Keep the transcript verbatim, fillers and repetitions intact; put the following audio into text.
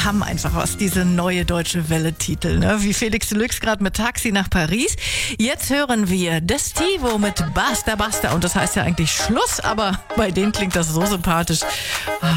haben einfach was, diese neue Deutsche Welle-Titel, ne? Wie Felix Deluxe gerade mit Taxi nach Paris. Jetzt hören wir Destivo mit Basta Basta und das heißt ja eigentlich Schluss, aber bei denen klingt das so sympathisch.